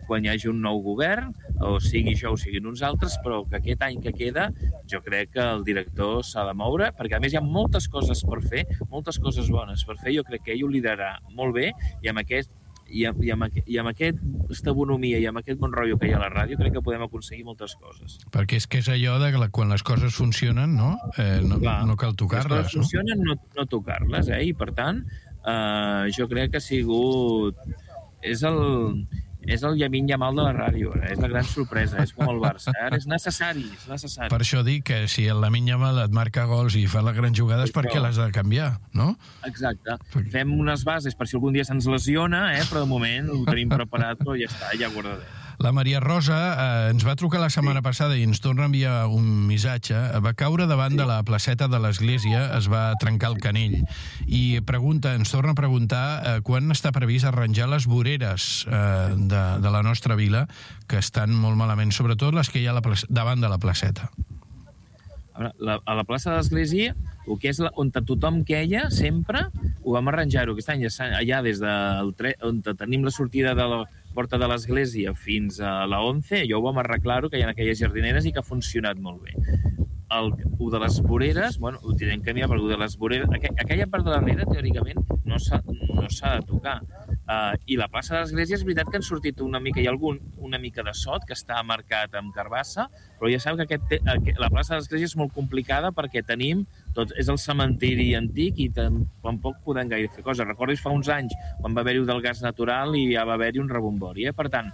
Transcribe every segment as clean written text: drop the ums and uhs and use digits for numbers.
quan hi hagi un nou govern, o sigui això o siguin uns altres, però que aquest any que queda jo crec que el director s'ha de moure, perquè a més hi ha moltes coses per fer, moltes coses bones per fer. Jo crec que ell ho liderarà molt bé, i amb aquesta bonomia i amb aquest bon rotllo que hi ha a la ràdio crec que podem aconseguir moltes coses. Perquè és que és allò de que quan les coses funcionen, no cal tocar-les. Les coses funcionen, no tocar-les, i per tant jo crec que ha sigut... És el Yamin Yamal de la ràdio, és la gran sorpresa, és com el Barça, és necessari. Per això dic que si el Lamine Yamal et marca gols i fa les grans jugades, per què l'has de canviar, no? Exacte. Fem unes bases per si algun dia se'ns lesiona, però de moment ho tenim preparat, però ja està, ja ho guardarem. La Maria Rosa ens va trucar la setmana passada i ens torna a enviar un missatge. Va caure davant de la placeta de l'església, es va trencar el canell i ens torna a preguntar quan està previst arranjar les voreres de la nostra vila, que estan molt malament, sobretot les que hi ha davant de la placeta. A la plaça de l'Església, que és on tothom queia sempre, ho vam arranjar-ho aquest any, allà des on tenim la sortida de la porta de l'Església fins a la 11, ja ho vam arreglar-ho, que hi ha aquelles jardineres i que ha funcionat molt bé. El de les voreres, ho tindrem que mirar, perquè el de les voreres, aquella part de darrere, teòricament, no s'ha de tocar. I la plaça de l'Església és veritat que han sortit una mica, hi ha una mica de sot que està marcat amb carbassa, però ja sabeu que la plaça de l'Església és molt complicada perquè tenim, és el cementiri antic i tampoc podem gaire fer coses. Recordis fa uns anys quan va haver-hi del gas natural i ja va haver-hi un rebombori. Per tant,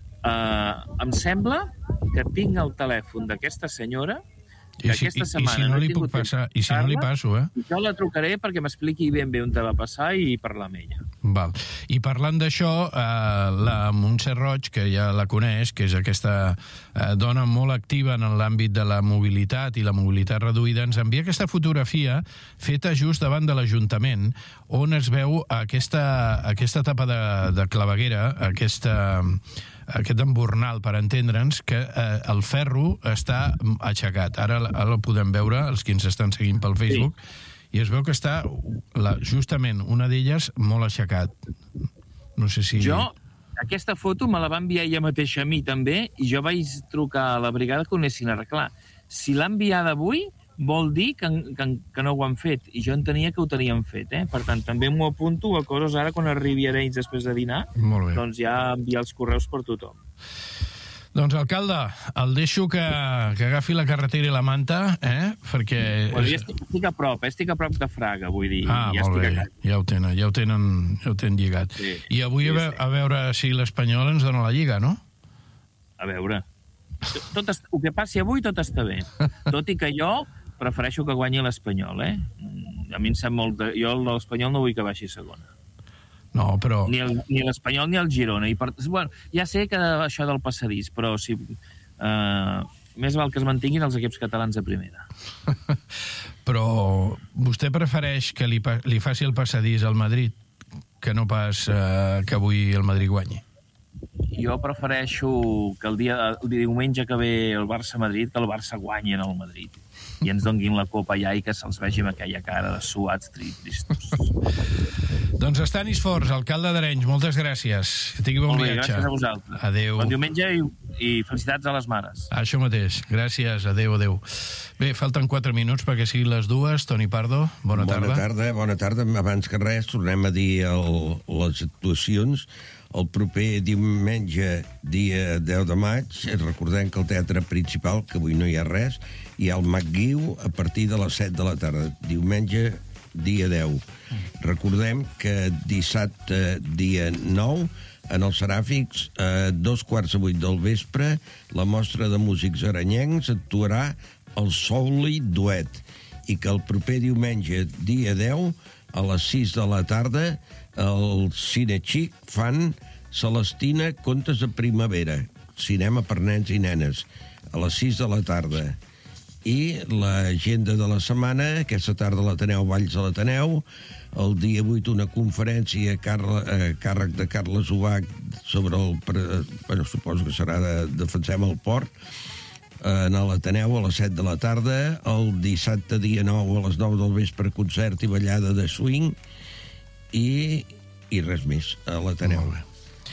em sembla que tinc el telèfon d'aquesta senyora que aquesta setmana no he tingut temps de I si no li passo, jo la trucaré perquè m'expliqui ben bé on te va passar i parlar amb ella. Val. I parlant d'això, la Montse Roig, que ja la coneix, que és aquesta dona molt activa en l'àmbit de la mobilitat i la mobilitat reduïda, ens envia aquesta fotografia feta just davant de l'Ajuntament, on es veu aquesta etapa de claveguera, aquest embornal, per entendre'ns, que el ferro està aixecat. Ara el podem veure, els que ens estan seguint pel Facebook, i es veu que està justament una d'elles molt aixecat. No sé si... Aquesta foto me la va enviar ella mateixa a mi també, i jo vaig trucar a la brigada que ho anessin a arreglar. Si l'ha enviada avui, vol dir que no ho han fet, i jo entenia que ho tenien fet, Per tant, també m'ho apunto a coses ara quan arribi a ells després de dinar, doncs ja enviar els correus per tothom. Doncs, alcalde, el deixo que agafi la carretera i la manta, perquè... Estic a prop de Fraga, vull dir. Molt bé, ja ho tenen lligat. I avui a veure si l'Espanyol ens dona la lliga, no? A veure... El que passi avui tot està bé. Tot i que jo prefereixo que guanyi l'Espanyol, A mi em sap molt... Jo l'Espanyol no vull que baixi segona. No, però... Ni l'Espanyol ni el Girona. Ja sé que això del passadís, però si... més val que es mantinguin els equips catalans a primera. Però vostè prefereix que li faci el passadís al Madrid que no pas que avui el Madrid guanyi? Jo prefereixo que el diumenge que ve el Barça-Madrid, que el Barça guanyi en el Madrid i ens donguin la copa allà i que se'ls vegi amb aquella cara de suats tristos. Doncs Estanis Forns, alcalde d'Arenys, moltes gràcies. Que tingui bon viatge. Gràcies a vosaltres. Adéu. Bon diumenge i felicitats a les mares. Això mateix. Gràcies. Adéu. Bé, falten 4 minuts perquè siguin les 2. Toni Pardo, bona tarda. Bona tarda. Abans que res, tornem a dir les actuacions. El proper diumenge, dia 10 de maig, recordem que al Teatre Principal, que avui no hi ha res, hi ha el McGill a partir de les 7 de la tarda. Diumenge, dia 10. Recordem que dissabte, dia 9, en els Seràfics, a 7:15 del vespre, la mostra de músics arenyencs actuarà el Souli Duet, i que el proper diumenge, dia 10, a les 6 de la tarda, el Cine Xic fan Celestina Contes de Primavera, cinema per nens i nenes, a les 6 de la tarda. I l'agenda de la setmana, aquesta tarda a l'Ateneu, Valls de l'Ateneu, el dia 8 una conferència a càrrec de Carles Ubach sobre suposo que serà de Defensem el Port, a l'Ateneu a les 7 de la tarda, el dissabte dia 9 a les 9 del vespre concert i ballada de swing, i res més a l'Ateneu.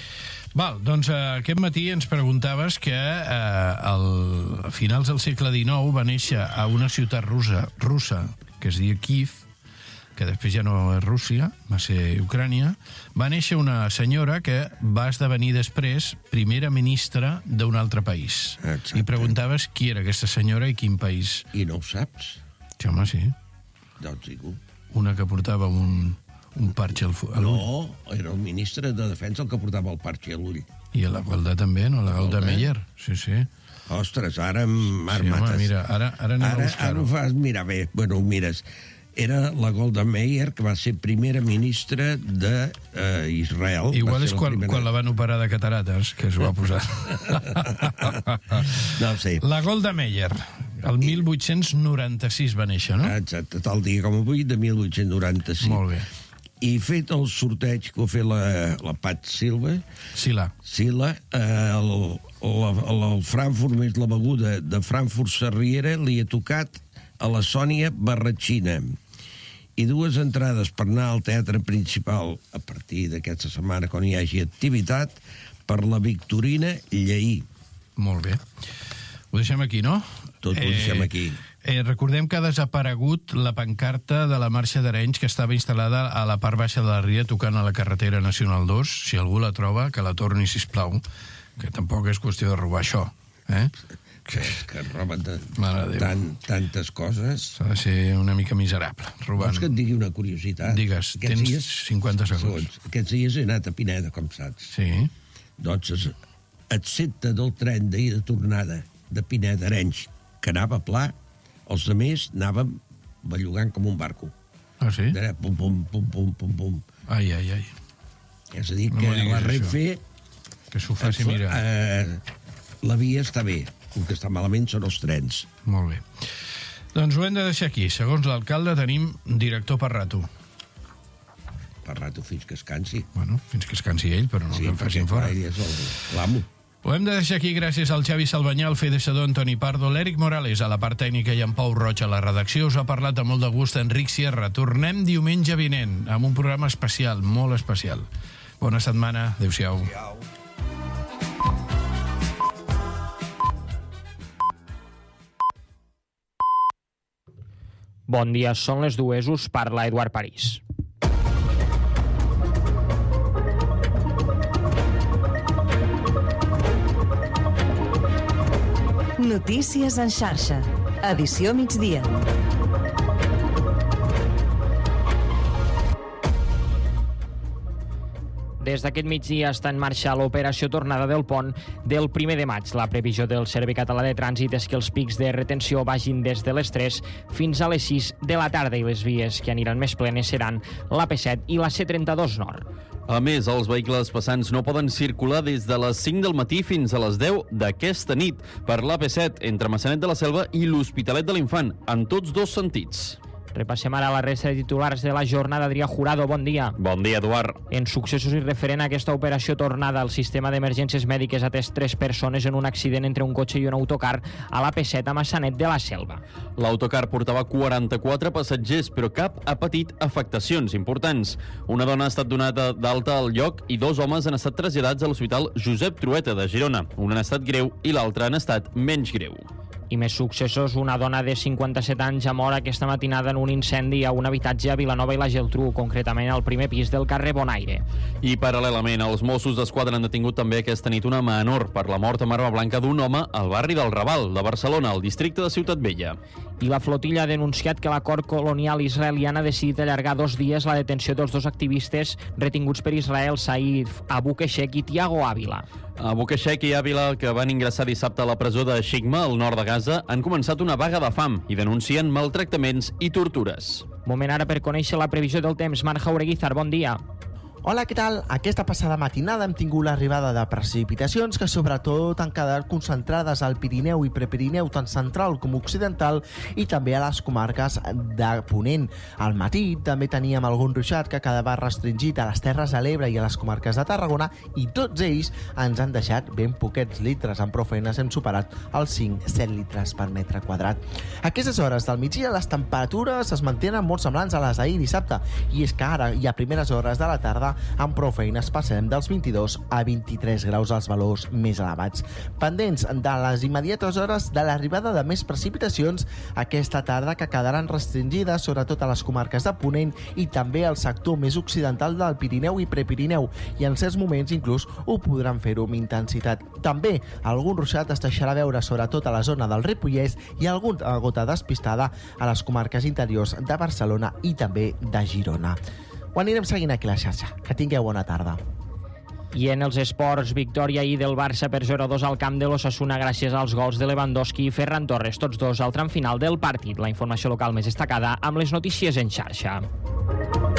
Val, doncs aquest matí ens preguntaves que a finals del segle XIX va néixer a una ciutat russa que es diu Kiev, que després ja no és Rússia, va ser Ucrània. Va néixer una senyora que va esdevenir després primera ministra d'un altre país. Exacte. I preguntaves qui era aquesta senyora i quin país. I no ho saps? Sí, home, sí. Doncs dic-ho. Una que portava un parxe al ull. No, era el ministre de Defensa el que portava el parxe a l'ull. I a la Golda també, no? La Golda Meir. Sí, sí. Ostres, ara mates. Home, mira, ara anem a buscar-ho. Ara ho fas mirar bé. Bueno, ho mires. Era la Golda Meir, que va ser primera ministra d'Israel. Igual és quan la van operar de catarates, que es va posar. No sé. La Golda Meir, el 1896 va néixer, no? Exacte, tal dia com avui, de 1895. Molt bé. I fet el sorteig que va fer la Pat Sila, el Frankfurt més la beguda de Frankfurt Sarriera li ha tocat a la Sònia Barratxina. I 2 entrades per anar al teatre principal a partir d'aquesta setmana, quan hi hagi activitat, per la Victorina Lleí. Molt bé. Ho deixem aquí, no? Tot ho deixem aquí. Recordem que ha desaparegut la pancarta de la Marxa d'Arenys que estava instal·lada a la part baixa de la ria tocant a la carretera Nacional 2. Si algú la troba, que la torni, sisplau, que tampoc és qüestió de robar això. Que roben tantes coses. S'ha de ser una mica miserable, robant. Vols que et digui una curiositat? Digues, tens 50 segons. Aquests dies he anat a Pineda, com saps. Sí. Doncs, excepte del tren d'ahir de tornada de Pineda a Arenys, que anava pla, els altres anàvem bellugant com un barco. Ah, sí? Pum, pum, pum, pum, pum, pum. Ai. És a dir, que la Renfe... Que s'ho faci mirar. La via està bé. El que està malament són els trens. Molt bé. Doncs ho hem de deixar aquí. Segons l'alcalde tenim director per rato. Per rato fins que es cansi. Bueno, fins que es cansi ell, però no que en facin fora. Sí, és l'amo. Ho hem de deixar aquí gràcies al Xavi Salvanyà, al Fede Sedó, Antoni Pardo, l'Eric Morales, a la part tècnica i en Pau Roig a la redacció. Us ha parlat amb molt de gust Enric Sierra. Tornem diumenge vinent amb un programa especial, molt especial. Bona setmana. Adéu-siau. Bon dia, són les 2, us parla Eduard París. Notícies en xarxa. Edició migdia. Des d'aquest migdia està en marxa l'operació tornada del pont del 1 de maig. La previsió del Servei Català de Trànsit és que els pics de retenció vagin des de les 3 fins a les 6 de la tarda i les vies que aniran més plenes seran l'AP7 i la C32 Nord. A més, els vehicles passants no poden circular des de les 5 del matí fins a les 10 d'aquesta nit per l'AP7 entre Maçanet de la Selva i l'Hospitalet de l'Infant, en tots dos sentits. Repassem ara la resta de titulars de la jornada. Adrià Jurado, bon dia. Bon dia, Eduard. En successos i referent a aquesta operació tornada, el sistema d'emergències mèdiques ha atès 3 persones en un accident entre un cotxe i un autocar a l'AP7 a Maçanet de la Selva. L'autocar portava 44 passatgers, però cap ha patit afectacions importants. Una dona ha estat donada d'alta al lloc i 2 homes han estat traslladats a l'Hospital Josep Trueta de Girona. Un en estat greu i l'altre en estat menys greu. I més successos, una dona de 57 anys ha mort aquesta matinada en un incendi a un habitatge a Vilanova i la Geltrú, concretament al primer pis del carrer Bonaire. I paral·lelament, els Mossos d'Esquadra han detingut també aquesta nit una menor per la mort amb arma blanca d'un home al barri del Raval, de Barcelona, al districte de Ciutat Vella. I la flotilla ha denunciat que la cort colonial israeliana ha decidit allargar 2 dies la detenció dels 2 activistes retinguts per Israel, Saïd Abu Keshek i Tiago Ávila. Abu Keshek i Ávila, que van ingressar dissabte a la presó de Shigma, al nord de Gaza, han començat una vaga de fam i denuncien maltractaments i tortures. Moment ara per conèixer la previsió del temps. Marc Jaureguizar, bon dia. Hola, què tal? Aquesta passada matinada hem tingut l'arribada de precipitacions que sobretot han quedat concentrades al Pirineu i Prepirineu, tant central com occidental, i també a les comarques de Ponent. Al matí també teníem algun ruixat que quedava restringit a les Terres de l'Ebre i a les comarques de Tarragona, i tots ells ens han deixat ben poquets litres. Amb prou feines hem superat els 5-7 litres per metre quadrat. A aquestes hores del migdia les temperatures es mantenen molt semblants a les d'ahir dissabte, i és que ara i a primeres hores de la tarda temporada, amb prou feines passarem dels 22 a 23 graus als valors més elevats. Pendents de les immediates hores de l'arribada de més precipitacions aquesta tarda, que quedaran restringides sobretot a les comarques de Ponent i també al sector més occidental del Pirineu i Prepirineu, i en certs moments inclús ho podran fer-ho amb intensitat. També algun ruixat es deixarà veure sobretot a la zona del Ripollès i alguna gota despistada a les comarques interiors de Barcelona i també de Girona. Ho anirem seguint aquí a la xarxa. Que tingueu bona tarda. I en els esports, victòria ahir del Barça per 0-2 al camp de l'Osasuna gràcies als gols de Lewandowski i Ferran Torres, tots dos al tram final del partit. La informació local més destacada amb les notícies en xarxa.